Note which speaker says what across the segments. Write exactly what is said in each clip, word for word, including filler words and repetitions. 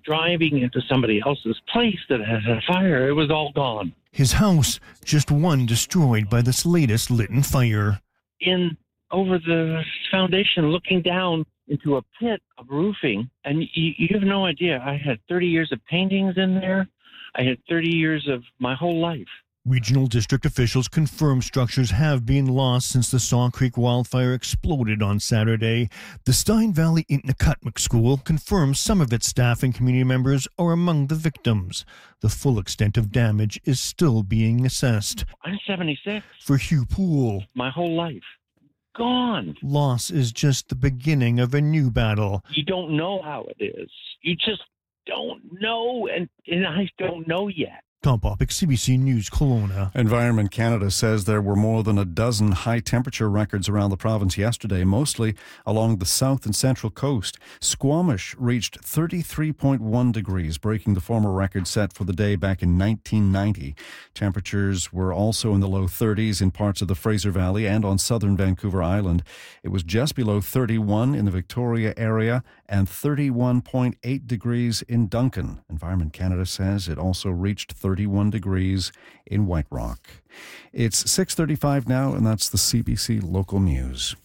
Speaker 1: driving into somebody else's place that had a fire. It was all gone.
Speaker 2: His house, just one destroyed by this latest Lytton fire.
Speaker 1: In over the foundation, looking down into a pit of roofing, and you, you have no idea. I had thirty years of paintings in there. I had thirty years of my whole life.
Speaker 2: Regional district officials confirm structures have been lost since the Saw Creek wildfire exploded on Saturday. The Stein Valley Intakutmik School confirms some of its staff and community members are among the victims. The full extent of damage is still being assessed.
Speaker 1: I'm seventy-six.
Speaker 2: For Hugh Poole,
Speaker 1: my whole life gone.
Speaker 2: Loss is just the beginning of a new battle.
Speaker 1: You don't know how it is. You just don't know, and, and I don't know yet.
Speaker 2: Tom Popick, C B C News, Kelowna.
Speaker 3: Environment Canada says there were more than a dozen high-temperature records around the province yesterday, mostly along the south and central coast. Squamish reached thirty-three point one degrees, breaking the former record set for the day back in nineteen ninety. Temperatures were also in the low thirties in parts of the Fraser Valley and on southern Vancouver Island. It was just below thirty-one in the Victoria area and thirty-one point eight degrees in Duncan. Environment Canada says it also reached thirty-one degrees in White Rock. It's six thirty-five now, and that's the C B C Local News.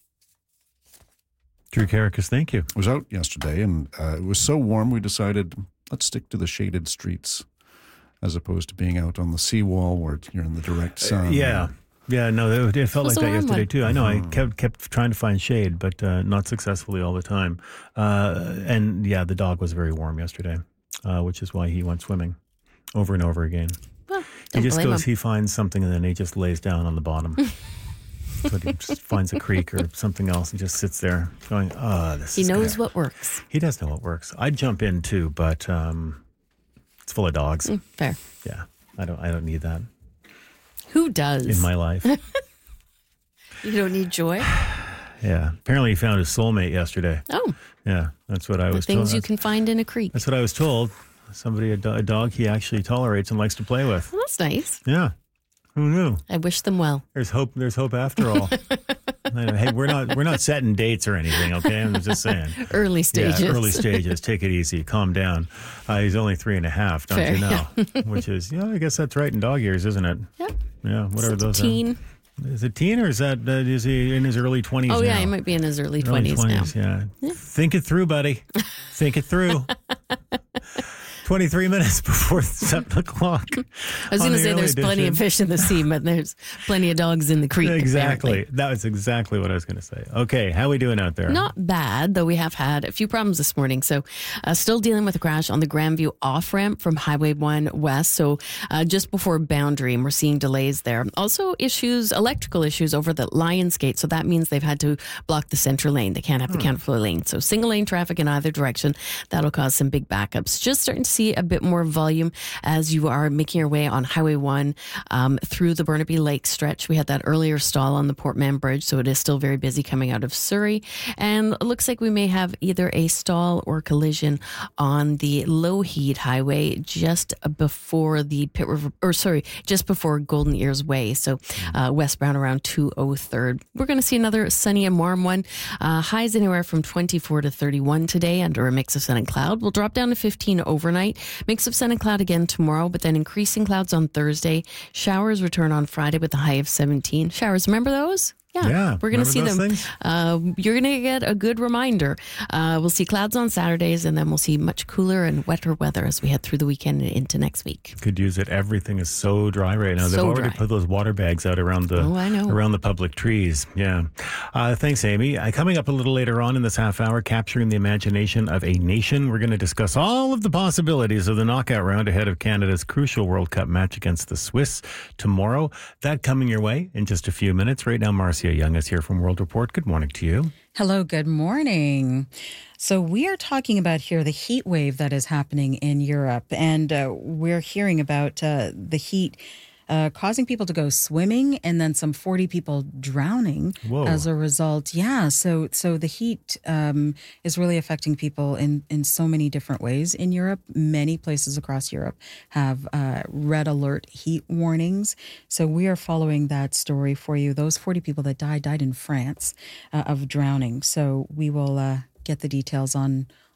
Speaker 4: Drew Carricus, thank you.
Speaker 3: I was out yesterday, and uh, it was so warm we decided, let's stick to the shaded streets as opposed to being out on the seawall where you're in the direct sun.
Speaker 4: Uh, yeah. Yeah, no, it, it felt like that yesterday,
Speaker 5: one.
Speaker 4: too. I know,
Speaker 3: Mm-hmm.
Speaker 4: I kept kept trying to find shade, but uh, not successfully all the time. Uh, and, yeah, the dog was very warm yesterday, uh, which is why he went swimming over and over again.
Speaker 5: Well,
Speaker 4: he
Speaker 5: don't
Speaker 4: just
Speaker 5: blame
Speaker 4: goes,
Speaker 5: him.
Speaker 4: he finds something, and then he just lays down on the bottom. So he just finds a creek or something else and just sits there going, oh, this
Speaker 5: He
Speaker 4: is
Speaker 5: knows
Speaker 4: gonna...
Speaker 5: what works.
Speaker 4: He does know what works. I'd jump in, too, but um, it's full of dogs.
Speaker 5: Mm, fair.
Speaker 4: Yeah, I don't, I don't need that
Speaker 5: Who does?
Speaker 4: in my life.
Speaker 5: You don't need joy?
Speaker 4: Yeah. Apparently he found his soulmate yesterday.
Speaker 5: Oh.
Speaker 4: Yeah, that's what I
Speaker 5: The
Speaker 4: was
Speaker 5: things
Speaker 4: told.
Speaker 5: you can find in a creek.
Speaker 4: That's what I was told. Somebody, a, do- a dog he actually tolerates and likes to play with.
Speaker 5: Well, that's nice.
Speaker 4: Yeah. Who knew?
Speaker 5: I wish them well.
Speaker 4: There's hope. There's hope after all. Hey, we're not we're not setting dates or anything, okay? I'm just saying.
Speaker 5: Early stages.
Speaker 4: Yeah, early stages. Take it easy. Calm down. Uh, he's only three and a half, don't
Speaker 5: Fair,
Speaker 4: you know? Which is, yeah, I guess that's right in dog years, isn't it?
Speaker 5: Yep.
Speaker 4: Yeah, whatever
Speaker 5: It's a
Speaker 4: those
Speaker 5: teen.
Speaker 4: are. Is it teen or is that uh, is he in his early twenties?
Speaker 5: Oh,
Speaker 4: now?
Speaker 5: yeah, he might be in his early
Speaker 4: Early
Speaker 5: twenties now.
Speaker 4: twenties, yeah. Think it through, buddy. Think it through. twenty-three minutes before seven o'clock.
Speaker 5: I was going to say there's plenty of fish in the sea, but there's plenty of dogs in the creek.
Speaker 4: Exactly.
Speaker 5: apparently.
Speaker 4: That was exactly what I was going to say. Okay, how we doing out there?
Speaker 5: Not bad, though we have had a few problems this morning. So uh, still dealing with a crash on the Grandview off-ramp from Highway one West. So uh, just before Boundary, and we're seeing delays there. Also issues, electrical issues over the Lions Gate. So that means they've had to block the center lane. They can't have the
Speaker 4: Hmm.
Speaker 5: counterflow lane. So single lane traffic in either direction. That'll cause some big backups. Just starting to see a bit more volume as you are making your way on Highway one um, through the Burnaby Lake stretch. We had that earlier stall on the Portman Bridge, so it is still very busy coming out of Surrey. And it looks like we may have either a stall or collision on the Lougheed Highway just before the Pitt River, or sorry, just before Golden Ears Way. So uh, westbound around two oh third. We're going to see another sunny and warm one. Uh, highs anywhere from twenty-four to thirty-one today under a mix of sun and cloud. We'll drop down to fifteen overnight. Mix of sun and cloud again tomorrow, but then increasing clouds on Thursday. Showers return on Friday with a high of seventeen. Showers, remember those? Yeah,
Speaker 4: Yeah,
Speaker 5: we're going to see
Speaker 4: remember
Speaker 5: them.
Speaker 4: those things?
Speaker 5: Uh, you're going to get a good reminder. Uh, we'll see clouds on Saturdays, and then we'll see much cooler and wetter weather as we head through the weekend and into next week.
Speaker 4: Could use it. Everything is so dry right now. They've
Speaker 5: So
Speaker 4: already
Speaker 5: dry.
Speaker 4: put those water bags out around the
Speaker 5: Oh, I know.
Speaker 4: around the public trees. Yeah. Uh, thanks, Amy. Uh, coming up a little later on in this half hour, capturing the imagination of a nation. We're going to discuss all of the possibilities of the knockout round ahead of Canada's crucial World Cup match against the Swiss tomorrow. That coming your way in just a few minutes. Right now, Marcia Young is here from World Report. Good morning to you.
Speaker 6: Hello, good morning. So we are talking about here the heat wave that is happening in Europe, and uh, we're hearing about uh, the heat uh, causing people to go swimming, and then some forty people drowning
Speaker 4: Whoa.
Speaker 6: as a result. Yeah, so so the heat um, is really affecting people in, in so many different ways in Europe. Many places across Europe have uh, red alert heat warnings. So we are following that story for you. Those forty people that died, died in France uh, of drowning. So we will uh, get the details on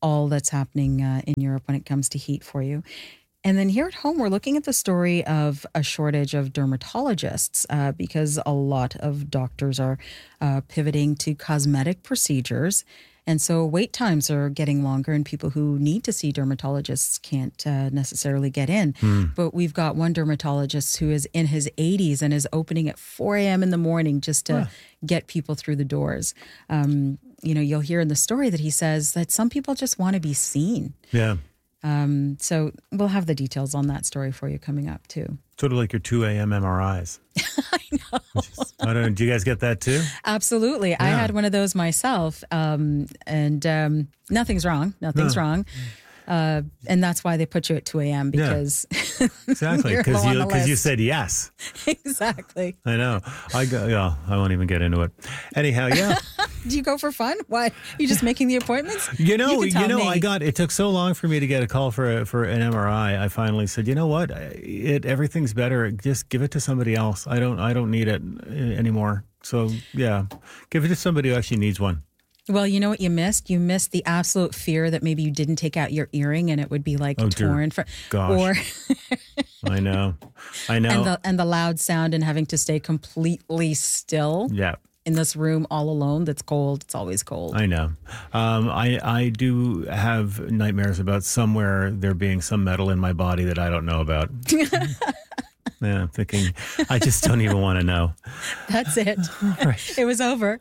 Speaker 6: all that's happening uh, in Europe when it comes to heat for you. And then here at home, we're looking at the story of a shortage of dermatologists uh, because a lot of doctors are uh, pivoting to cosmetic procedures. And so wait times are getting longer and people who need to see dermatologists can't uh, necessarily get in. Mm. But we've got one dermatologist who is in his eighties and is opening at four a.m. in the morning just to yeah. get people through the doors. Um, you know, you'll hear in the story that he says that some people just want to be seen.
Speaker 4: Yeah.
Speaker 6: Um, so we'll have the details on that story for you coming up too.
Speaker 4: Sort of like your two a.m. M R Is.
Speaker 6: I know.
Speaker 4: Is, I don't know. Do you guys get that too?
Speaker 6: Absolutely. Yeah. I had one of those myself, um, and um, nothing's wrong. Nothing's no. wrong. Uh, and that's why they put you at two a.m. because
Speaker 4: yeah. exactly because you because you said yes.
Speaker 6: Exactly.
Speaker 4: I know. I go. Yeah. I won't even get into it. Anyhow, yeah.
Speaker 6: Do you go for fun? What? You just making the appointments?
Speaker 4: You know.
Speaker 6: You,
Speaker 4: you know.
Speaker 6: me.
Speaker 4: I got. It took so long for me to get a call for a, for an M R I. I finally said, you know what? It everything's better. Just give it to somebody else. I don't. I don't need it anymore. So yeah, give it to somebody who actually needs one.
Speaker 6: Well, you know what you missed? You missed the absolute fear that maybe you didn't take out your earring and it would be like
Speaker 4: oh,
Speaker 6: torn. For,
Speaker 4: Gosh.
Speaker 6: Or
Speaker 4: I know. I know.
Speaker 6: And the, and the loud sound and having to stay completely still.
Speaker 4: Yeah.
Speaker 6: In this room all alone that's cold. It's always cold.
Speaker 4: I know. Um, I, I do have nightmares about somewhere there being some metal in my body that I don't know about. Yeah, I'm thinking, I just don't even want to know.
Speaker 6: That's it.
Speaker 4: Right.
Speaker 6: It was over.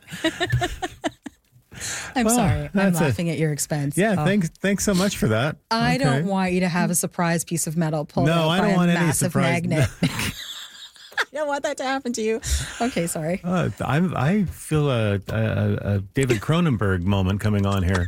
Speaker 6: I'm well, sorry. I'm laughing a, at your expense.
Speaker 4: Yeah,
Speaker 6: oh.
Speaker 4: thanks Thanks so much for that.
Speaker 6: I
Speaker 4: okay.
Speaker 6: don't want you to have a surprise piece of metal pulled
Speaker 4: no,
Speaker 6: out
Speaker 4: I don't
Speaker 6: by
Speaker 4: want
Speaker 6: a
Speaker 4: any
Speaker 6: massive
Speaker 4: surprise.
Speaker 6: magnet. I don't want that to happen to you. Okay, sorry.
Speaker 4: Uh, I'm, I feel a, a, a David Cronenberg moment coming on here.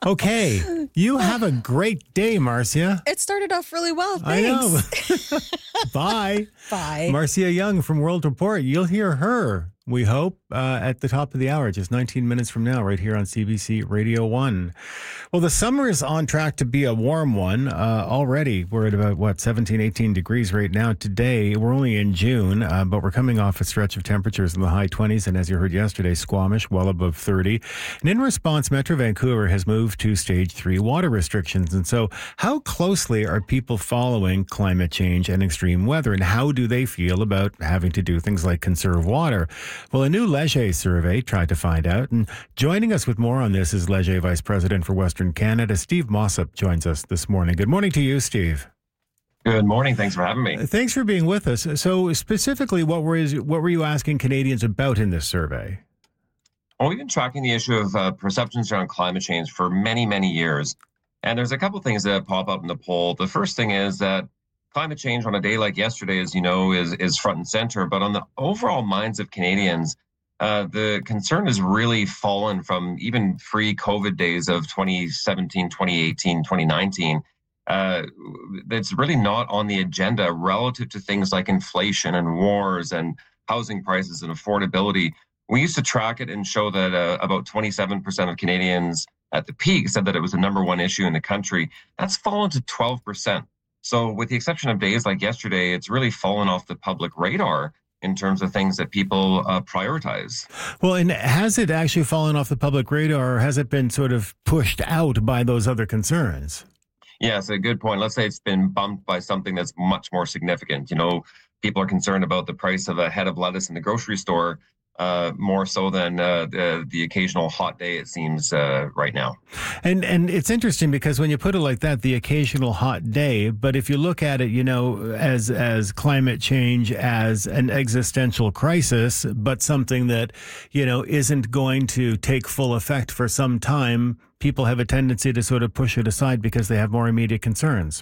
Speaker 4: Okay, you have a great day, Marcia.
Speaker 6: It started off really well. Thanks.
Speaker 4: I know. Bye.
Speaker 6: Bye.
Speaker 4: Marcia Young from World Report. You'll hear her, we hope, uh, at the top of the hour, just nineteen minutes from now, right here on C B C Radio one. Well, the summer is on track to be a warm one uh, already. We're at about, what, seventeen, eighteen degrees right now. Today, we're only in June, uh, but we're coming off a stretch of temperatures in the high twenties. And as you heard yesterday, Squamish, well above thirty. And in response, Metro Vancouver has moved to stage three water restrictions. And so how closely are people following climate change and extreme weather? And how do they feel about having to do things like conserve water? Well, a new Leger survey tried to find out. And joining us with more on this is Leger Vice President for Western Canada, Steve Mossop, joins us this morning. Good morning to you, Steve.
Speaker 7: Good morning. Thanks for having me.
Speaker 4: Thanks for being with us. So specifically, what were, what were you asking Canadians about in this survey?
Speaker 7: Well, we've been tracking the issue of uh, perceptions around climate change for many, many years. And there's a couple things that pop up in the poll. The first thing is that climate change on a day like yesterday, as you know, is, is front and center. But on the overall minds of Canadians, uh, the concern has really fallen from even pre-COVID days of twenty seventeen, twenty eighteen, twenty nineteen. Uh, it's really not on the agenda relative to things like inflation and wars and housing prices and affordability. We used to track it and show that uh, about twenty-seven percent of Canadians at the peak said that it was the number one issue in the country. That's fallen to twelve percent. So with the exception of days like yesterday, it's really fallen off the public radar in terms of things that people uh, prioritize.
Speaker 4: Well, and has it actually fallen off the public radar, or has it been sort of pushed out by those other concerns?
Speaker 7: Yeah, it's a good point. Let's say it's been bumped by something that's much more significant. You know, people are concerned about the price of a head of lettuce in the grocery store, uh, more so than uh, the, the occasional hot day, it seems, uh, right now.
Speaker 4: And and it's interesting because when you put it like that, the occasional hot day, but if you look at it, you know, as as climate change as an existential crisis, but something that, you know, isn't going to take full effect for some time, people have a tendency to sort of push it aside because they have more immediate concerns.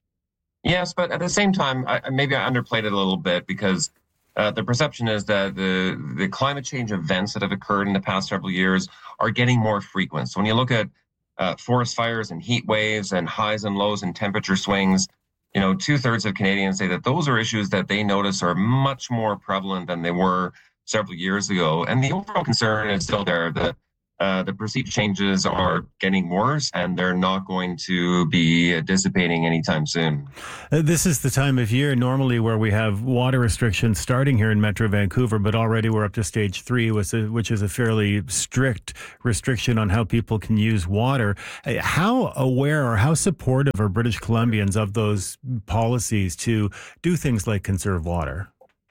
Speaker 7: Yes, but at the same time, I, maybe I underplayed it a little bit because Uh, the perception is that the, the climate change events that have occurred in the past several years are getting more frequent. So when you look at uh, forest fires and heat waves and highs and lows and temperature swings, you know, two thirds of Canadians say that those are issues that they notice are much more prevalent than they were several years ago. And the overall concern is still there. The uh, the perceived changes are getting worse, and they're not going to be dissipating anytime soon.
Speaker 4: Uh, This is the time of year normally where we have water restrictions starting here in Metro Vancouver, but already we're up to stage three, which is a, which is a fairly strict restriction on how people can use water. Uh, How aware or how supportive are British Columbians of those policies to do things like conserve water?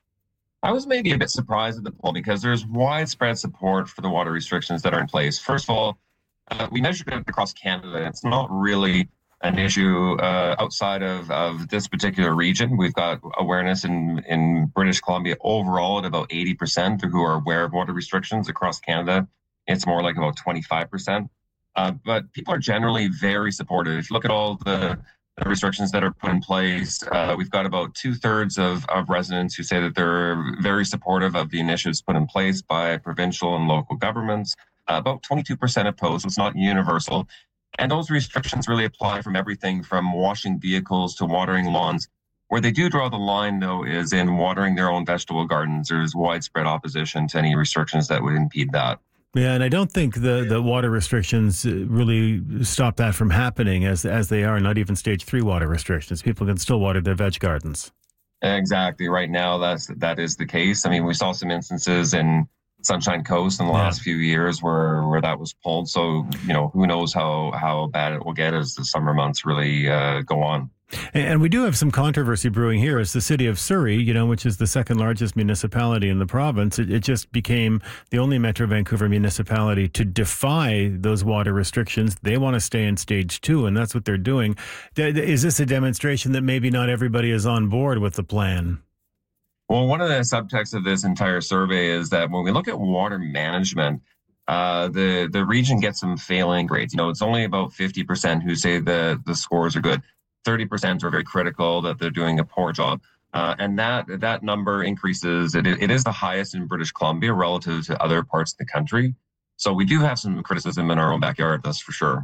Speaker 7: I was maybe a bit surprised at the poll because there's widespread support for the water restrictions that are in place. First of all, uh, we measured it across Canada. It's not really an issue uh, outside of, of this particular region. We've got awareness in, in British Columbia overall at about eighty percent who are aware of water restrictions. Across Canada, it's more like about twenty-five percent. Uh, but people are generally very supportive. If you look at all the the restrictions that are put in place, uh, we've got about two thirds of, of residents who say that they're very supportive of the initiatives put in place by provincial and local governments. Uh, about twenty-two percent oppose. It's not universal. And those restrictions really apply from everything from washing vehicles to watering lawns. Where they do draw the line, though, is in watering their own vegetable gardens. There's widespread opposition to any restrictions that would impede that.
Speaker 4: Yeah, and I don't think the, the water restrictions uh, really stop that from happening as as they are, not even stage three water restrictions. People can still water their veg gardens.
Speaker 7: Exactly. Right now, that's that is the case. I mean, we saw some instances in Sunshine Coast in the
Speaker 4: Yeah.
Speaker 7: last few years where, where that was pulled. So, you know, who knows how, how bad it will get as the summer months really uh, go on.
Speaker 4: And we do have some controversy brewing here. It's the city of Surrey, you know, which is the second largest municipality in the province. It, it just became the only Metro Vancouver municipality to defy those water restrictions. They want to stay in stage two, and that's what they're doing. Th- Is this a demonstration that maybe not everybody is on board with the plan?
Speaker 7: Well, one of the subtexts of this entire survey is that when we look at water management, uh, the, the region gets some failing grades. You know, it's only about fifty percent who say the, the scores are good. thirty percent are very critical that they're doing a poor job. Uh, and that that number increases. It, it is the highest in British Columbia relative to other parts of the country. So we do have some criticism in our own backyard, that's for sure.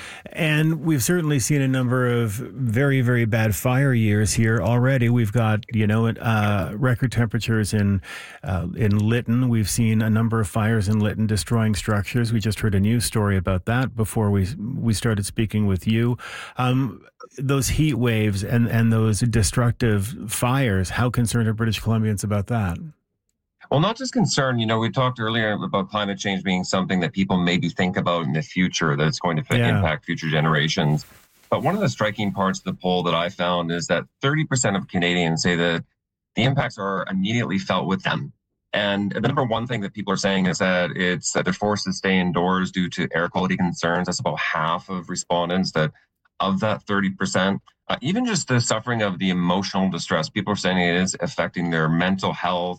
Speaker 4: And we've certainly seen a number of very, very bad fire years here already. We've got, you know, uh, record temperatures in uh, in Lytton. We've seen a number of fires in Lytton destroying structures. We just heard a news story about that before we we started speaking with you. Um, those heat waves and, and those destructive fires, how concerned are British Columbians about that?
Speaker 7: Well, not just concerned. You know, we talked earlier about climate change being something that people maybe think about in the future that's going to
Speaker 4: Yeah.
Speaker 7: impact future generations. But one of the striking parts of the poll that I found is that thirty percent of Canadians say that the impacts are immediately felt with them. And the number one thing that people are saying is that it's that they're forced to stay indoors due to air quality concerns. That's about half of respondents that of that thirty percent. Uh, even just the suffering of the emotional distress, people are saying it is affecting their mental health.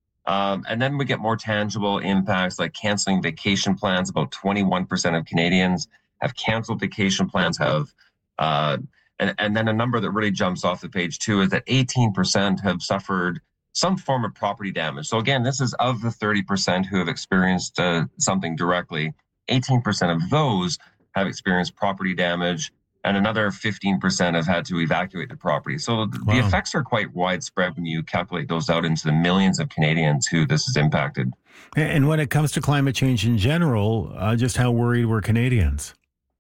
Speaker 7: Um, and then we get more tangible impacts like canceling vacation plans. About twenty-one percent of Canadians have canceled vacation plans, have, uh, and, and then a number that really jumps off the page too is that eighteen percent have suffered some form of property damage. So again, this is of the thirty percent who have experienced uh, something directly. eighteen percent of those have experienced property damage, and another fifteen percent have had to evacuate the property. So th-
Speaker 4: Wow.
Speaker 7: the effects are quite widespread when you calculate those out into the millions of Canadians who this has impacted.
Speaker 4: And when it comes to climate change in general, uh, just how worried were Canadians?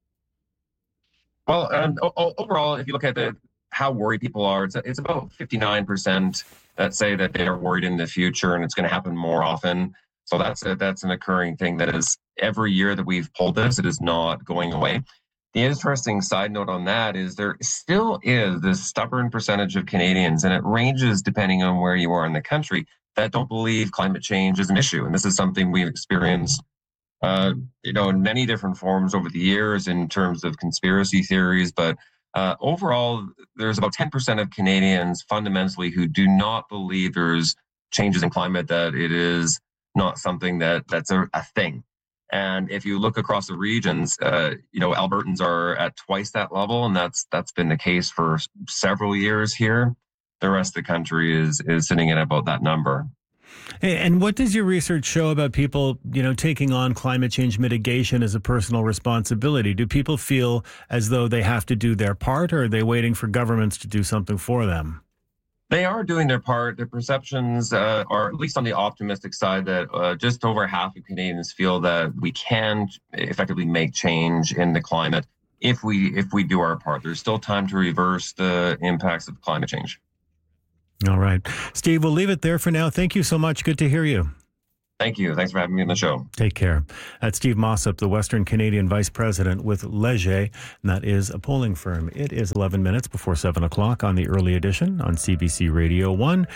Speaker 7: Well, um, o- o- overall, if you look at the how worried people are, it's, it's about fifty-nine percent that say that they are worried in the future and it's going to happen more often. So that's a, that's an occurring thing that is every year that we've pulled this, it is not going away. The interesting side note on that is there still is this stubborn percentage of Canadians, and it ranges depending on where you are in the country, that don't believe climate change is an issue. And this is something we've experienced, uh, you know, in many different forms over the years in terms of conspiracy theories. But uh, overall, there's about ten percent of Canadians fundamentally who do not believe there's changes in climate, that it is not something that that's a, a thing. And if you look across the regions, uh, you know, Albertans are at twice that level, and that's that's been the case for several years here. The rest of the country is is sitting at about that number.
Speaker 4: Hey, and what does your research show about people, you know, taking on climate change mitigation as a personal responsibility? Do people feel as though they have to do their part, or are they waiting for governments to do something for them?
Speaker 7: They are doing their part. Their perceptions uh, are, at least on the optimistic side, that uh, just over half of Canadians feel that we can effectively make change in the climate if we if we do our part. There's still time to reverse the impacts of climate change.
Speaker 4: All right. Steve, we'll leave it there for now. Thank you so much. Good to hear you.
Speaker 7: Thank you. Thanks for having me on the show.
Speaker 4: Take care. That's Steve Mossop, the Western Canadian Vice President with Leger, and that is a polling firm. It is eleven minutes before seven o'clock on the early edition on C B C Radio one.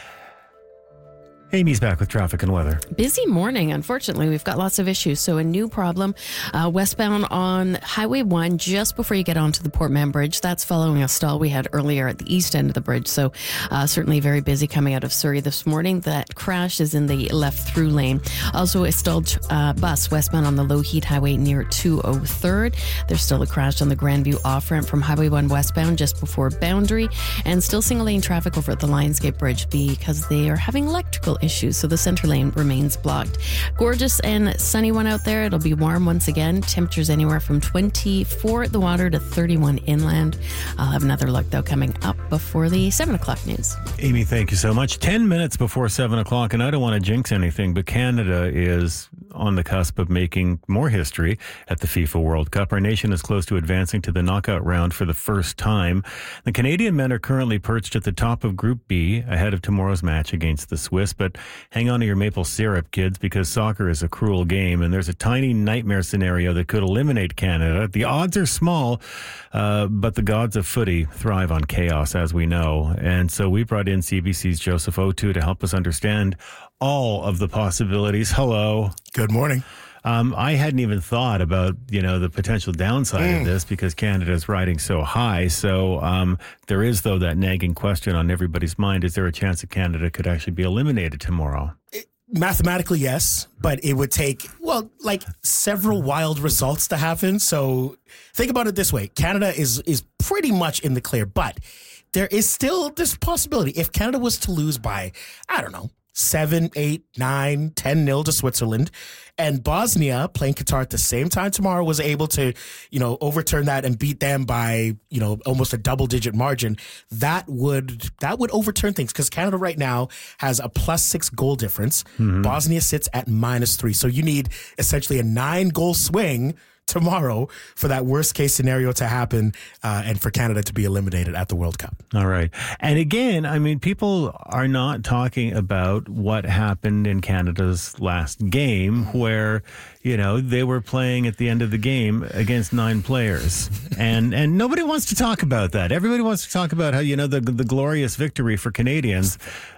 Speaker 4: Amy's back with traffic and weather.
Speaker 5: Busy morning. Unfortunately, we've got lots of issues. So a new problem uh, westbound on Highway one just before you get onto the Port Mann Bridge. That's following a stall we had earlier at the east end of the bridge. So uh, certainly very busy coming out of Surrey this morning. That crash is in the left through lane. Also a stalled uh, bus westbound on the Lougheed Highway near two oh third. There's still a crash on the Grandview off-ramp from Highway one westbound just before Boundary. And still single lane traffic over at the Lionsgate Bridge because they are having electrical issues, so the center lane remains blocked. Gorgeous and sunny one out there. It'll be warm once again. Temperatures anywhere from twenty-four at the water to thirty-one inland. I'll have another look, though, coming up before the seven o'clock news.
Speaker 4: Amy, thank you so much. Ten minutes before seven o'clock, and I don't want to jinx anything, but Canada is on the cusp of making more history at the FIFA World Cup. Our nation is close to advancing to the knockout round for the first time. The Canadian men are currently perched at the top of Group B ahead of tomorrow's match against the Swiss, but hang on to your maple syrup, kids, because soccer is a cruel game, and there's a tiny nightmare scenario that could eliminate Canada. The odds are small, uh, but the gods of footy thrive on chaos, as we know. And so we brought in C B C's Joseph O'Toole to help us understand all of the possibilities. Hello.
Speaker 8: Good morning.
Speaker 4: Um, I hadn't even thought about, you know, the potential downside mm. of this because Canada's riding so high. So um, there is, though, that nagging question on everybody's mind. Is there a chance that Canada could actually be eliminated tomorrow?
Speaker 8: It, mathematically, yes, but it would take, well, like several wild results to happen. So think about it this way. Canada is is pretty much in the clear, but there is still this possibility. If Canada was to lose by, I don't know, seven, eight, nine, ten nil to Switzerland, and Bosnia playing Qatar at the same time tomorrow was able to, you know, overturn that and beat them by, you know, almost a double digit margin, that would that would overturn things because Canada right now has a plus six goal difference. Mm-hmm. Bosnia sits at minus three. So you need essentially a nine goal swing tomorrow for that worst case scenario to happen uh, and for Canada to be eliminated at the World Cup.
Speaker 4: All right. And again, I mean, people are not talking about what happened in Canada's last game where, you know, they were playing at the end of the game against nine players. and and nobody wants to talk about that. Everybody wants to talk about how, you know, the the glorious victory for Canadians.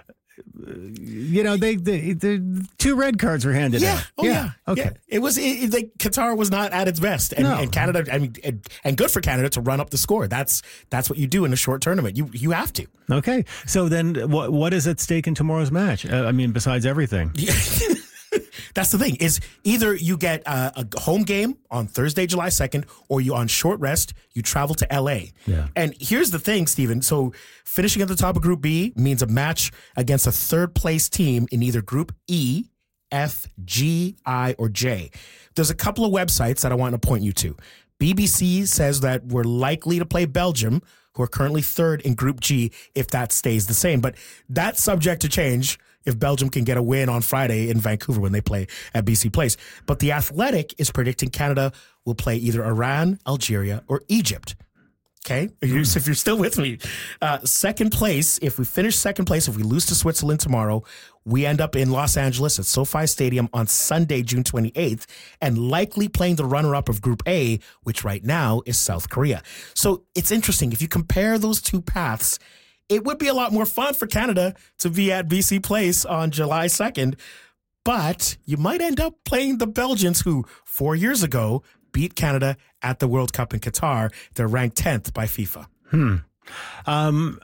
Speaker 4: You know, they, they, the two red cards were handed
Speaker 8: yeah.
Speaker 4: out.
Speaker 8: Oh, yeah. yeah. Okay. Yeah. It was, it, it, like, Qatar was not at its best. And, no. and Canada, I mean, and, and good for Canada to run up the score. That's that's what you do in a short tournament. You you have to.
Speaker 4: Okay. So then what what is at stake in tomorrow's match? Uh, I mean, besides everything.
Speaker 8: Yeah. That's the thing, is either you get a, a home game on Thursday, July second, or you on short rest, you travel to L A.
Speaker 4: Yeah.
Speaker 8: And here's the thing, Stephen. So finishing at the top of Group B means a match against a third place team in either Group E, F, G, I, or J. There's a couple of websites that I want to point you to. B B C says that we're likely to play Belgium, who are currently third in Group G, if that stays the same. But that's subject to change if Belgium can get a win on Friday in Vancouver when they play at B C Place. But The Athletic is predicting Canada will play either Iran, Algeria, or Egypt. Okay? Mm. If you're still with me. Uh, second place, if we finish second place, if we lose to Switzerland tomorrow, we end up in Los Angeles at SoFi Stadium on Sunday, June twenty-eighth, and likely playing the runner-up of Group A, which right now is South Korea. So it's interesting. If you compare those two paths, it would be a lot more fun for Canada to be at B C Place on July second, but you might end up playing the Belgians, who four years ago beat Canada at the World Cup in Qatar. They're ranked tenth by FIFA.
Speaker 4: Hmm. Um,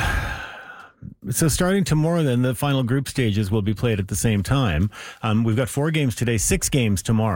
Speaker 4: so starting tomorrow, then, the final group stages will be played at the same time. Um, we've got four games today, six games tomorrow.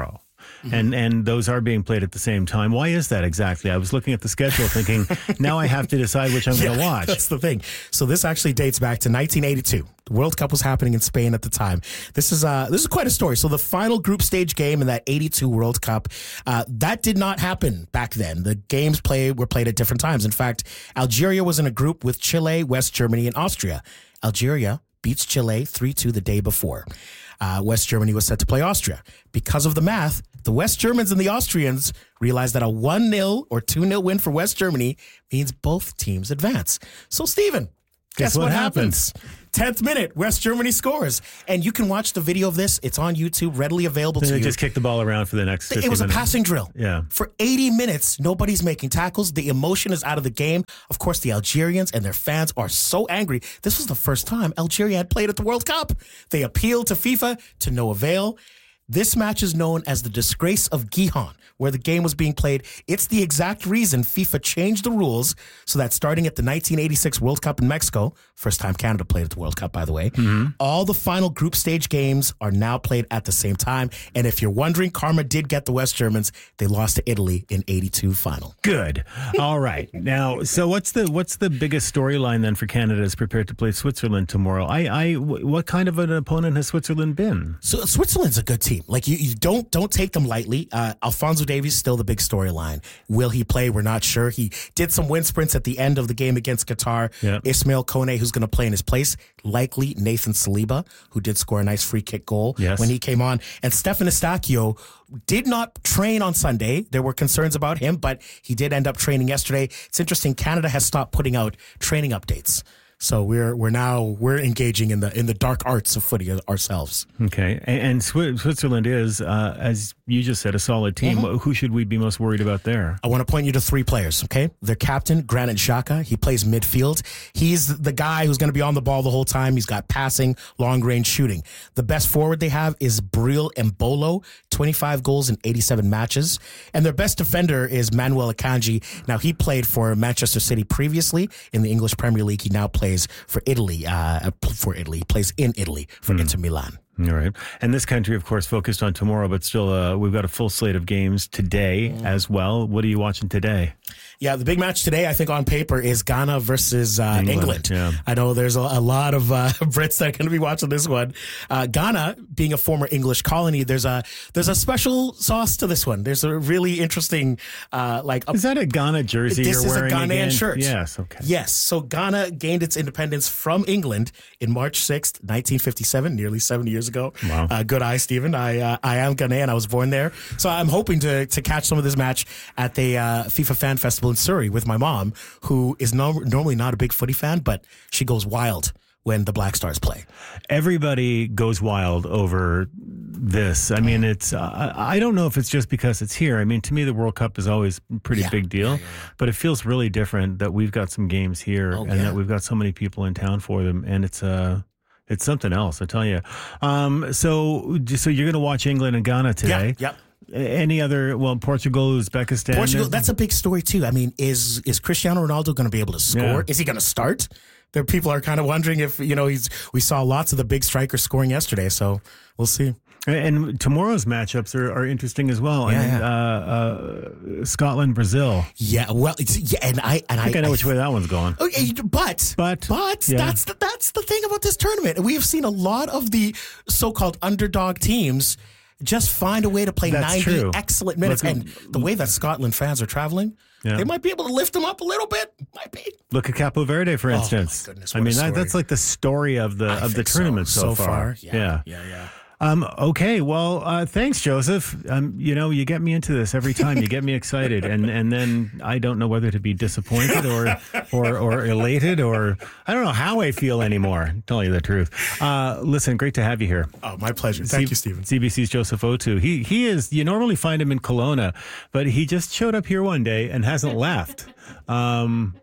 Speaker 4: mm-hmm. and and those are being played at the same time. Why is that exactly? I was looking at the schedule, thinking now I have to decide which I'm yeah, going to watch.
Speaker 8: That's the thing. So this actually dates back to nineteen eighty-two. The World Cup was happening in Spain at the time. This is uh, this is quite a story. So the final group stage game in that eighty-two World Cup, uh, that did not happen back then. The games play were played at different times. In fact, Algeria was in a group with Chile, West Germany, and Austria. Algeria beats Chile three two the day before. Uh, West Germany was set to play Austria. Because of the math, the West Germans and the Austrians realized that a one nil or two nil win for West Germany means both teams advance. So, Stephen, guess, guess what, what happens? tenth minute, West Germany scores. And you can watch the video of this. It's on YouTube, readily available
Speaker 4: so
Speaker 8: to
Speaker 4: they
Speaker 8: you.
Speaker 4: Just kick the ball around for the next fifty
Speaker 8: It was
Speaker 4: minutes.
Speaker 8: a passing drill.
Speaker 4: Yeah.
Speaker 8: For eighty minutes, nobody's making tackles. The emotion is out of the game. Of course, the Algerians and their fans are so angry. This was the first time Algeria had played at the World Cup. They appealed to FIFA to no avail. This match is known as the Disgrace of Gijón, where the game was being played. It's the exact reason FIFA changed the rules so that starting at the nineteen eighty-six World Cup in Mexico, first time Canada played at the World Cup, by the way, mm-hmm. all the final group stage games are now played at the same time. And if you're wondering, karma did get the West Germans. They lost to Italy in eighty-two final.
Speaker 4: Good. All right. Now, so what's the what's the biggest storyline then for Canada is prepared to play Switzerland tomorrow? I, I, what kind of an opponent has Switzerland been?
Speaker 8: So Switzerland's a good team. Like you, you don't don't take them lightly. Uh, Alphonso Davies still the big storyline. Will he play? We're not sure. He did some wind sprints at the end of the game against Qatar. Yep. Ismail Kone, who's going to play in his place. Likely Nathan Saliba, who did score a nice free kick goal yes. when he came on. And Stefan Eustáquio did not train on Sunday. There were concerns about him, but he did end up training yesterday. It's interesting. Canada has stopped putting out training updates. So we're we're now we're engaging in the in the dark arts of footy ourselves.
Speaker 4: Okay, and, and Switzerland is, uh, as you just said, a solid team. Mm-hmm. Who should we be most worried about there?
Speaker 8: I want to point you to three players. Okay, their captain Granit Xhaka. He plays midfield. He's the guy who's going to be on the ball the whole time. He's got passing, long range shooting. The best forward they have is Breel Embolo, twenty-five goals in eighty-seven matches, and their best defender is Manuel Akanji. Now he played for Manchester City previously in the English Premier League. He now plays for Italy, uh, for Italy, plays in Italy for mm. Inter Milan.
Speaker 4: All right. And this country, of course, focused on tomorrow, but still, uh, we've got a full slate of games today mm. as well. What are you watching today?
Speaker 8: Yeah, the big match today, I think on paper, is Ghana versus uh, England. England.
Speaker 4: Yeah.
Speaker 8: I know there's a, a lot of uh, Brits that are going to be watching this one. Uh, Ghana, being a former English colony, there's a there's a special sauce to this one. There's a really interesting, uh, like... A,
Speaker 4: is that a Ghana jersey
Speaker 8: this
Speaker 4: you're wearing
Speaker 8: This is a Ghanaian
Speaker 4: again?
Speaker 8: shirt.
Speaker 4: Yes, okay.
Speaker 8: Yes, so Ghana gained its independence from England in March sixth, nineteen fifty-seven, nearly seventy years ago.
Speaker 4: Wow.
Speaker 8: Uh, good eye, Stephen. I uh, I am Ghanaian. I was born there. So I'm hoping to to catch some of this match at the uh, FIFA Fan Festival in Surrey with my mom, who is no, normally not a big footy fan, but she goes wild when the Black Stars play.
Speaker 4: Everybody goes wild over this. I mean, it's, uh, I don't know if it's just because it's here. I mean, to me, the World Cup is always a pretty yeah. big deal, yeah, yeah, yeah. but it feels really different that we've got some games here oh, and yeah. that we've got so many people in town for them. And it's, uh, it's something else, I tell you. Um, so, so you're going to watch England and Ghana today.
Speaker 8: Yeah, yep.
Speaker 4: Any other, well, Portugal, Uzbekistan.
Speaker 8: Portugal, that's a big story too. I mean, is is Cristiano Ronaldo going to be able to score? Yeah. Is he going to start? There, people are kind of wondering if, you know, he's. We saw lots of the big strikers scoring yesterday, so we'll see.
Speaker 4: And tomorrow's matchups are, are interesting as well.
Speaker 8: Yeah,
Speaker 4: I mean,
Speaker 8: yeah.
Speaker 4: Uh, uh, Scotland, Brazil.
Speaker 8: Yeah, well, it's, yeah, and I and
Speaker 4: I think I, I know
Speaker 8: I,
Speaker 4: which way that one's going.
Speaker 8: Okay, but
Speaker 4: but
Speaker 8: but
Speaker 4: yeah.
Speaker 8: that's the, that's the thing about this tournament. We have seen a lot of the so-called underdog teams just find a way to play
Speaker 4: That's
Speaker 8: ninety
Speaker 4: true.
Speaker 8: excellent minutes.
Speaker 4: Look,
Speaker 8: and the way that Scotland fans are traveling, yeah. they might be able to lift them up a little bit. Might be.
Speaker 4: Look at Capo Verde, for instance.
Speaker 8: Oh, my goodness,
Speaker 4: I mean, that, that's like the story of the
Speaker 8: I
Speaker 4: of the tournament so,
Speaker 8: so,
Speaker 4: so
Speaker 8: far.
Speaker 4: far.
Speaker 8: Yeah, yeah, yeah. yeah.
Speaker 4: Um, okay, well, uh, thanks, Joseph. Um, you know, you get me into this every time. You get me excited, and, and then I don't know whether to be disappointed or or or elated, or I don't know how I feel anymore. Tell you the truth. Uh, listen, great to have you here.
Speaker 8: Oh, my pleasure. Thank C- you, Stephen.
Speaker 4: C B C's Joseph Otu. He he is. You normally find him in Kelowna, but he just showed up here one day and hasn't left. Um,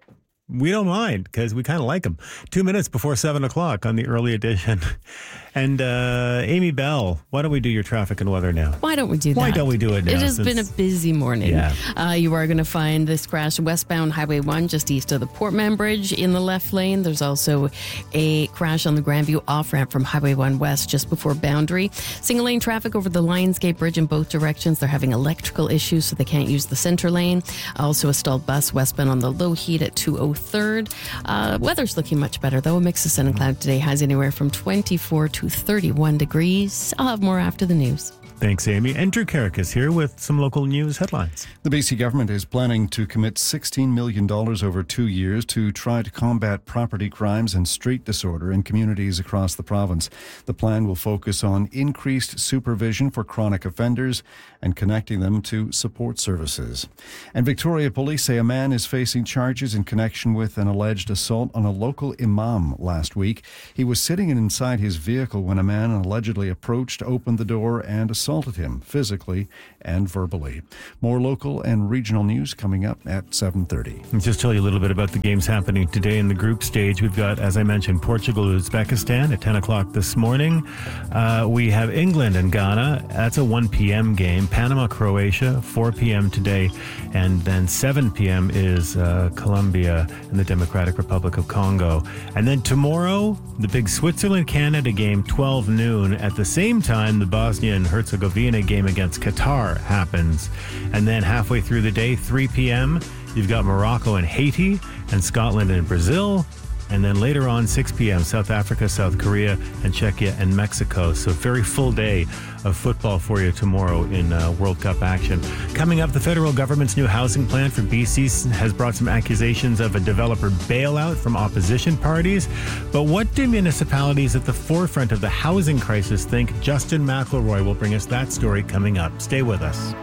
Speaker 4: we don't mind because we kind of like them. Two minutes before seven o'clock on the early edition. And uh, Amy Bell, why don't we do your traffic and weather now?
Speaker 5: Why don't we do that?
Speaker 4: Why don't we do it now?
Speaker 5: It has
Speaker 4: since-
Speaker 5: been a busy morning.
Speaker 4: Yeah.
Speaker 5: Uh, you are going to find this crash westbound Highway one just east of the Portman Bridge in the left lane. There's also a crash on the Grandview off-ramp from Highway one West just before Boundary. Single lane traffic over the Lionsgate Bridge in both directions. They're having electrical issues, so they can't use the center lane. Also a stalled bus westbound on the low heat at two oh third. Uh, weather's looking much better, though. A mix of sun and cloud today has anywhere from twenty-four to thirty-one degrees. I'll have more after the news.
Speaker 4: Thanks, Amy. And Drew Carrick is here with some local news headlines.
Speaker 3: The B C government is planning to commit sixteen million dollars over two years to try to combat property crimes and street disorder in communities across the province. The plan will focus on increased supervision for chronic offenders and connecting them to support services. And Victoria police say a man is facing charges in connection with an alleged assault on a local imam last week. He was sitting inside his vehicle when a man allegedly approached, opened the door, and assaulted him physically and verbally. More local and regional news coming up at seven thirty.
Speaker 4: I'll just tell you a little bit about the games happening today in the group stage. We've got, as I mentioned, Portugal, Uzbekistan at ten o'clock this morning. Uh, we have England and Ghana. That's a one p.m. game. Panama, Croatia, four p.m. today. And then seven p.m. is uh, Colombia and the Democratic Republic of Congo. And then tomorrow, the big Switzerland-Canada game, twelve noon. At the same time, the Bosnia and Herzegovina game against Qatar happens. And then halfway through the day, three p.m., you've got Morocco and Haiti and Scotland and Brazil. And then later on, six p.m., South Africa, South Korea, and Czechia and Mexico. So very full day of football for you tomorrow in uh, World Cup action. Coming up, the federal government's new housing plan for B C has brought some accusations of a developer bailout from opposition parties. But what do municipalities at the forefront of the housing crisis think? Justin McElroy will bring us that story coming up. Stay with us.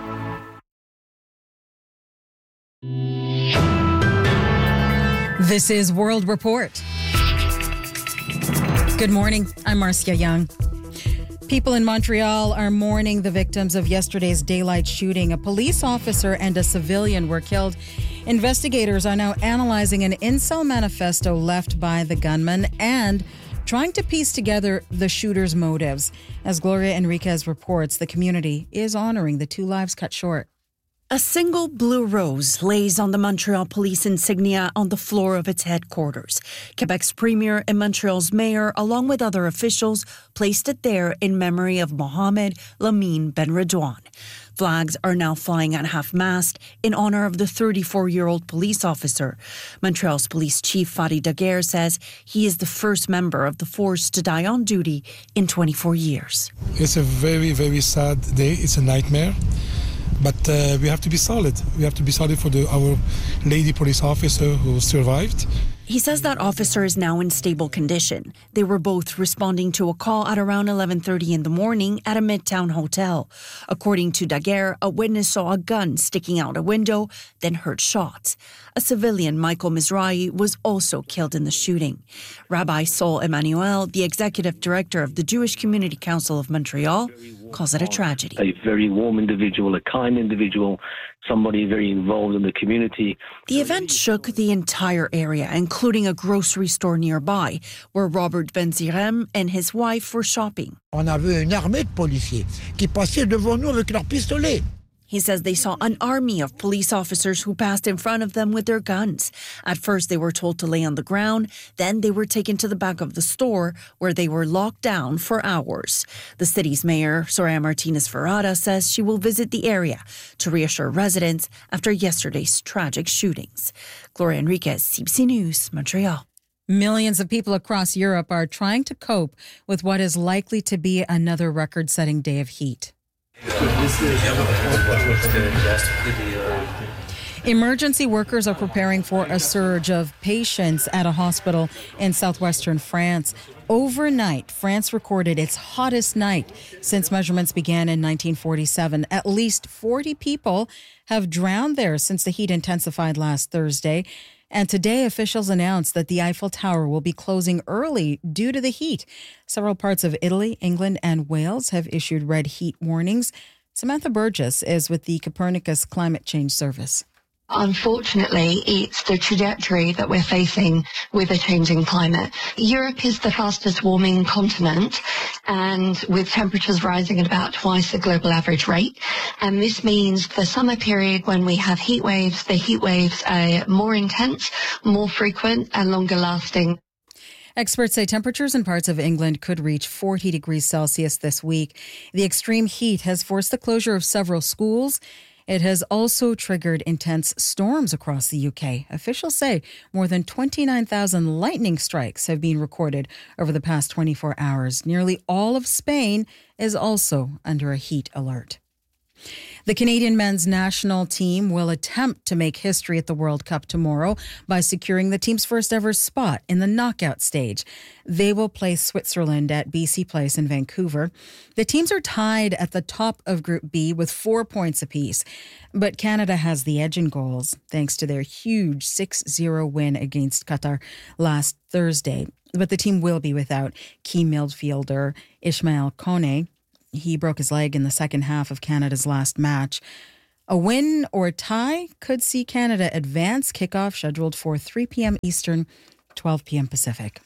Speaker 6: This is World Report. Good morning. I'm Marcia Young. People in Montreal are mourning the victims of yesterday's daylight shooting. A police officer and a civilian were killed. Investigators are now analyzing an incel manifesto left by the gunman and trying to piece together the shooter's motives. As Gloria Enriquez reports, the community is honoring the two lives cut short.
Speaker 9: A single blue rose lays on the Montreal police insignia on the floor of its headquarters. Quebec's premier and Montreal's mayor, along with other officials, placed it there in memory of Mohamed Lamine Benredouane. Flags are now flying at half-mast in honor of the thirty-four-year-old police officer. Montreal's police chief Fadi Daguerre says he is the first member of the force to die on duty in twenty-four years.
Speaker 10: It's a very, very sad day. It's a nightmare. But uh, we have to be solid. We have to be solid for the, our lady police officer who survived.
Speaker 9: He says that officer is now in stable condition. They were both responding to a call at around eleven thirty in the morning at a Midtown hotel. According to Daguerre, a witness saw a gun sticking out a window, then heard shots. A civilian, Michael Mizrahi, was also killed in the shooting. Rabbi Sol Emmanuel, the executive director of the Jewish Community Council of Montreal, calls it a tragedy.
Speaker 11: A very warm individual, a kind individual, somebody very involved in the community.
Speaker 9: The event shook the entire area, including a grocery store nearby, where Robert Ben-Zirem and his wife were shopping.
Speaker 12: On a vu une armée de policiers qui passaient devant nous avec leurs pistolets.
Speaker 9: He says they saw an army of police officers who passed in front of them with their guns. At first, they were told to lay on the ground. Then they were taken to the back of the store, where they were locked down for hours. The city's mayor, Soraya Martinez Ferrada, says she will visit the area to reassure residents after yesterday's tragic shootings. Gloria Enriquez, C B C News, Montreal.
Speaker 6: Millions of people across Europe are trying to cope with what is likely to be another record-setting day of heat. Emergency workers are preparing for a surge of patients at a hospital in southwestern France. Overnight, France recorded its hottest night since measurements began in nineteen forty-seven. At least forty people have drowned there since the heat intensified last Thursday. And today, officials announced that the Eiffel Tower will be closing early due to the heat. Several parts of Italy, England, and Wales have issued red heat warnings. Samantha Burgess is with the Copernicus Climate Change Service.
Speaker 13: Unfortunately, it's the trajectory that we're facing with a changing climate. Europe is the fastest warming continent, and with temperatures rising at about twice the global average rate. And this means the summer period when we have heat waves, the heat waves are more intense, more frequent, and longer lasting.
Speaker 6: Experts say temperatures in parts of England could reach forty degrees Celsius this week. The extreme heat has forced the closure of several schools. It has also triggered intense storms across the U K. Officials say more than twenty-nine thousand lightning strikes have been recorded over the past twenty-four hours. Nearly all of Spain is also under a heat alert. The Canadian men's national team will attempt to make history at the World Cup tomorrow by securing the team's first ever spot in the knockout stage. They will play Switzerland at B C Place in Vancouver. The teams are tied at the top of Group B with four points apiece, but Canada has the edge in goals thanks to their huge six zero win against Qatar last Thursday. But the team will be without key midfielder Ismail Kone. He broke his leg in the second half of Canada's last match. A win or tie could see Canada advance. Kickoff scheduled for three p.m. Eastern, twelve p.m. Pacific.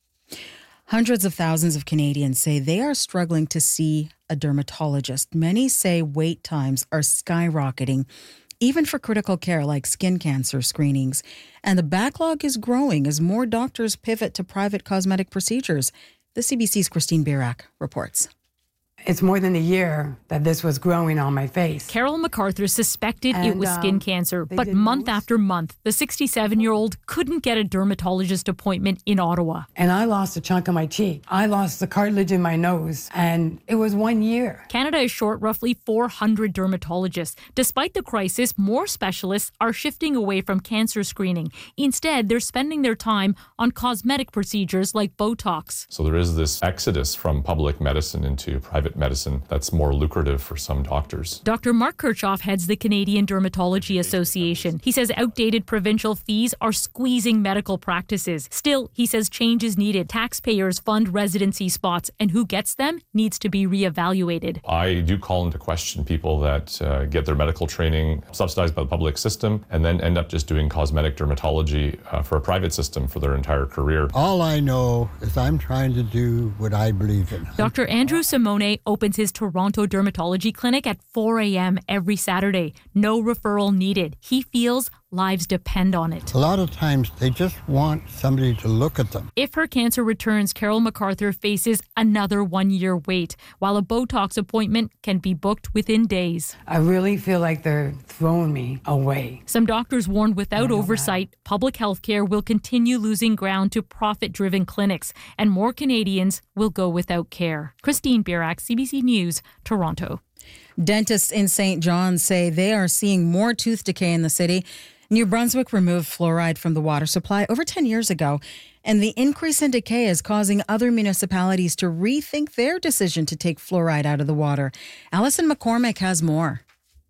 Speaker 6: Hundreds of thousands of Canadians say they are struggling to see a dermatologist. Many say wait times are skyrocketing, even for critical care like skin cancer screenings. And the backlog is growing as more doctors pivot to private cosmetic procedures. The C B C's Christine Birak reports.
Speaker 14: It's more than a year that this was growing on my face.
Speaker 15: Carol MacArthur suspected
Speaker 14: and,
Speaker 15: it was skin
Speaker 14: um,
Speaker 15: cancer, but month after month, the sixty-seven-year-old couldn't get a dermatologist appointment in Ottawa.
Speaker 14: And I lost a chunk of my cheek. I lost the cartilage in my nose, and it was one year.
Speaker 15: Canada is short roughly four hundred dermatologists. Despite the crisis, more specialists are shifting away from cancer screening. Instead, they're spending their time on cosmetic procedures like Botox.
Speaker 16: So there is this exodus from public medicine into private medicine that's more lucrative for some doctors.
Speaker 15: Doctor Mark Kirchhoff heads the Canadian Dermatology Association. He says outdated provincial fees are squeezing medical practices. Still, he says change is needed. Taxpayers fund residency spots, and who gets them needs to be reevaluated.
Speaker 16: I do call into question people that uh, get their medical training subsidized by the public system and then end up just doing cosmetic dermatology uh, for a private system for their entire career.
Speaker 12: All I know is I'm trying to do what I believe in.
Speaker 15: Doctor Andrew Simone opens his Toronto dermatology clinic at four a.m. every Saturday. No referral needed. He feels lives depend on it.
Speaker 12: A lot of times they just want somebody to look at them.
Speaker 15: If her cancer returns, Carol MacArthur faces another one-year wait, while a Botox appointment can be booked within days.
Speaker 14: I really feel like they're throwing me away.
Speaker 15: Some doctors warned without oversight, public health care will continue losing ground to profit-driven clinics, and more Canadians will go without care. Christine Birak, C B C News, Toronto.
Speaker 6: Dentists in Saint John say they are seeing more tooth decay in the city. New Brunswick removed fluoride from the water supply over ten years ago, and the increase in decay is causing other municipalities to rethink their decision to take fluoride out of the water. Alison McCormick has more.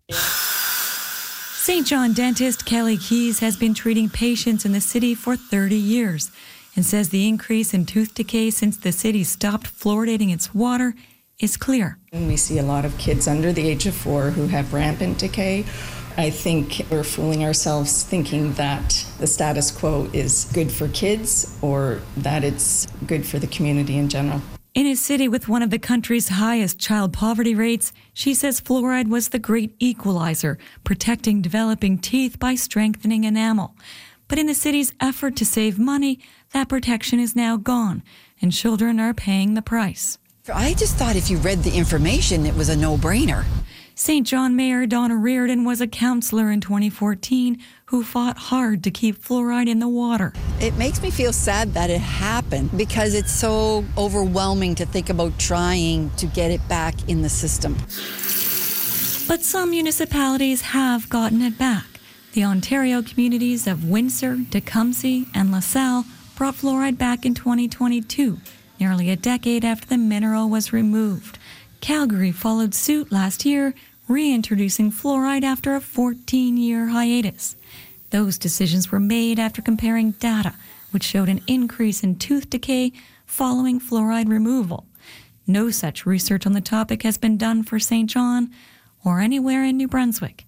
Speaker 17: Saint John dentist Kelly Keys has been treating patients in the city for thirty years and says the increase in tooth decay since the city stopped fluoridating its water is clear.
Speaker 18: We see a lot of kids under the age of four who have rampant decay. I think we're fooling ourselves thinking that the status quo is good for kids or that it's good for the community in general.
Speaker 17: In a city with one of the country's highest child poverty rates, she says fluoride was the great equalizer, protecting developing teeth by strengthening enamel. But in the city's effort to save money, that protection is now gone, and children are paying the price.
Speaker 19: I just thought if you read the information, it was a no-brainer.
Speaker 17: Saint John Mayor Donna Reardon was a councillor in twenty fourteen who fought hard to keep fluoride in the water.
Speaker 19: It makes me feel sad that it happened because it's so overwhelming to think about trying to get it back in the system.
Speaker 17: But some municipalities have gotten it back. The Ontario communities of Windsor, Tecumseh, and LaSalle brought fluoride back in twenty twenty-two, nearly a decade after the mineral was removed. Calgary followed suit last year, reintroducing fluoride after a fourteen-year hiatus. Those decisions were made after comparing data, which showed an increase in tooth decay following fluoride removal. No such research on the topic has been done for Saint John or anywhere in New Brunswick.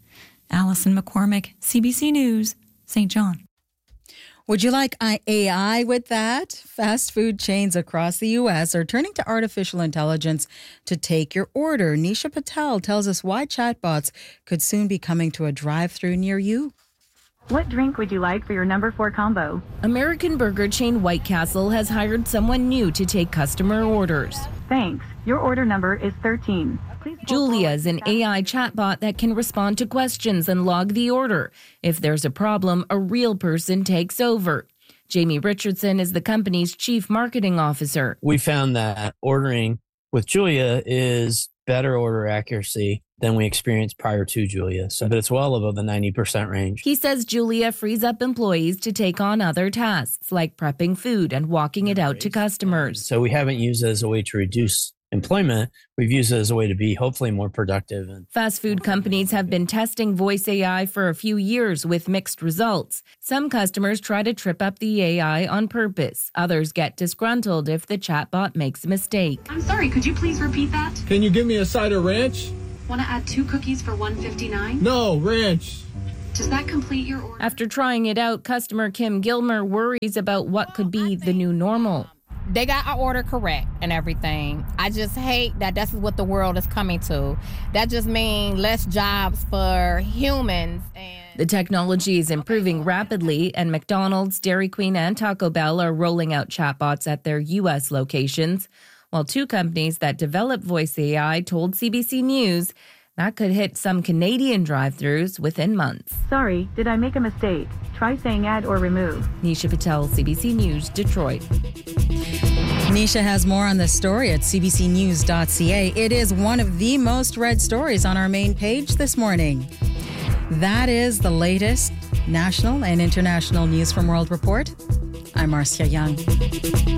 Speaker 17: Allison McCormick, C B C News, Saint John.
Speaker 6: Would you like A I with that? Fast food chains across the U S are turning to artificial intelligence to take your order. Nisha Patel tells us why chatbots could soon be coming to a drive-thru near you.
Speaker 20: What drink would you like for your number four combo?
Speaker 21: American burger chain White Castle has hired someone new to take customer orders.
Speaker 20: Thanks. Your order number is thirteen.
Speaker 21: Julia is an A I chatbot that can respond to questions and log the order. If there's a problem, a real person takes over. Jamie Richardson is the company's chief marketing officer.
Speaker 22: We found that ordering with Julia is better order accuracy than we experienced prior to Julia. So it's well above the ninety percent range.
Speaker 21: He says Julia frees up employees to take on other tasks like prepping food and walking it out to customers.
Speaker 22: So we haven't used it as a way to reduce employment. We've used it as a way to be hopefully more productive.
Speaker 21: Fast food companies have been testing voice A I for a few years with mixed results. Some customers try to trip up the A I on purpose. Others get disgruntled if the chatbot makes a mistake.
Speaker 23: I'm sorry, could you please repeat that?
Speaker 24: Can you give me a side of ranch?
Speaker 23: Want to add two cookies for one fifty-nine?
Speaker 24: No, ranch.
Speaker 23: Does that complete your order?
Speaker 21: After trying it out, customer Kim Gilmer worries about what could be the new normal.
Speaker 25: They got our order correct and everything. I just hate that that's what the world is coming to. That just means less jobs for humans. And
Speaker 21: the technology is improving rapidly, and McDonald's, Dairy Queen, and Taco Bell are rolling out chatbots at their U S locations, while two companies that develop voice A I told C B C News that could hit some Canadian drive-thrus within months.
Speaker 20: Sorry, did I make a mistake? Try saying add or remove.
Speaker 21: Nisha Patel, C B C News, Detroit.
Speaker 6: Nisha has more on this story at c b c news dot c a. It is one of the most read stories on our main page this morning. That is the latest national and international news from World Report. I'm Marcia Young.